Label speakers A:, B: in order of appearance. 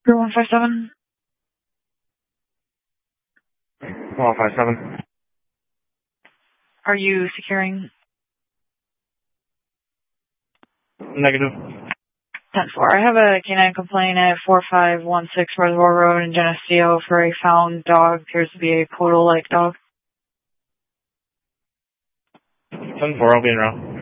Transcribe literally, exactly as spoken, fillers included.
A: Crew one five seven.
B: one five seven.
A: Are you securing?
B: Negative.
A: ten four. I have a canine complaint at four five one six Reservoir Road in Geneseo for a found dog. Appears to be a poodle-like dog.
B: ten four, I'll be in route.